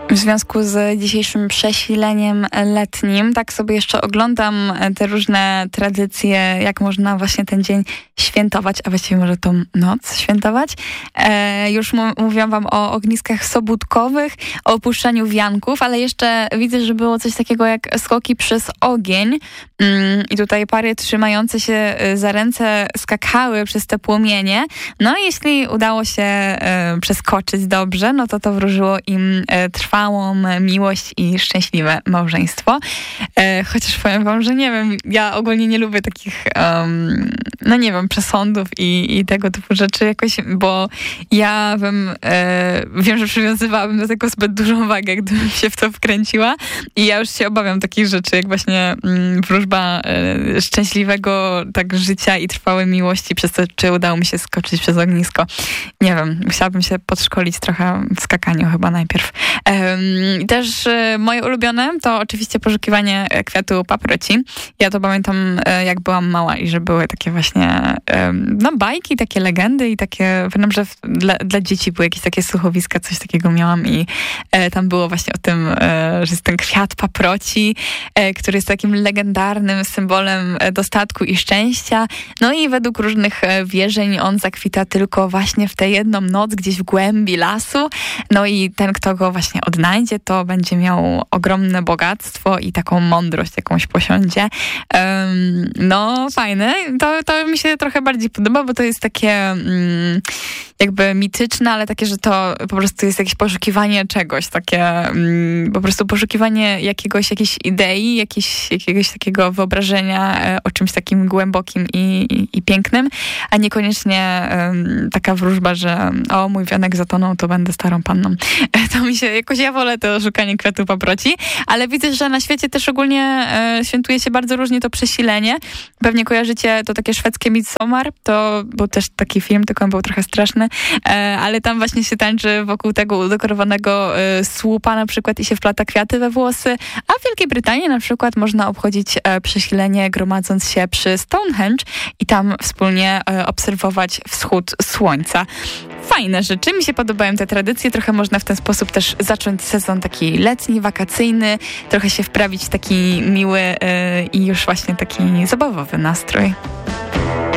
W związku z dzisiejszym przesileniem letnim, tak sobie jeszcze oglądam te różne tradycje, jak można właśnie ten dzień świętować, a właściwie może tą noc świętować. Już mówiłam wam o ogniskach sobótkowych, o opuszczaniu wianków, ale jeszcze widzę, że było coś takiego jak skoki przez ogień. I tutaj pary trzymające się za ręce skakały przez te płomienie. No i jeśli udało się przeskoczyć dobrze, no to wróżyło im trwałą miłość i szczęśliwe małżeństwo. Chociaż powiem wam, że nie wiem, ja ogólnie nie lubię takich no nie wiem, przesądów i tego typu rzeczy jakoś, bo ja wiem, że przywiązywałabym do tego zbyt dużą wagę, gdybym się w to wkręciła i ja już się obawiam takich rzeczy, jak właśnie wróżba szczęśliwego tak życia i trwałej miłości przez to, czy udało mi się skoczyć przez ognisko. Nie wiem, musiałabym się podszkolić trochę w skakaniu chyba najpierw. Też moje ulubione to oczywiście poszukiwanie kwiatu paproci. Ja to pamiętam, jak byłam mała i że były takie właśnie no bajki, takie legendy i takie, wiem, że dla dzieci były jakieś takie słuchowiska, coś takiego miałam i tam było właśnie o tym, że jest ten kwiat paproci, który jest takim legendarnym symbolem dostatku i szczęścia. No i według różnych wierzeń on zakwita tylko właśnie w tę jedną noc gdzieś w głębi lasu. No i ten, kto go właśnie odnajdzie, to będzie miał ogromne bogactwo i taką mądrość jakąś posiądzie. No fajne. To mi się trochę bardziej podoba, bo to jest takie jakby mityczne, ale takie, że to po prostu jest jakieś poszukiwanie czegoś, takie po prostu poszukiwanie jakiejś idei, jakiegoś takiego wyobrażenia o czymś takim głębokim i pięknym, a niekoniecznie taka wróżba, że mój wianek zatonął, to będę starą panną. To mi się, jakoś ja wolę to szukanie kwiatu paproci, ale widzę, że na świecie też ogólnie świętuje się bardzo różnie to przesilenie. Pewnie kojarzycie to takie szwedzkie Midsommar, to był też taki film, tylko on był trochę straszny, ale tam właśnie się tańczy wokół tego udekorowanego słupa na przykład i się wplata kwiaty we włosy, a w Wielkiej Brytanii na przykład można obchodzić przesilenie gromadząc się przy Stonehenge i tam wspólnie obserwować wschód słońca. Fajne rzeczy, mi się podobają te tradycje, trochę można w ten sposób też zacząć sezon taki letni, wakacyjny, trochę się wprawić w taki miły i już właśnie taki zabawowy nastrój.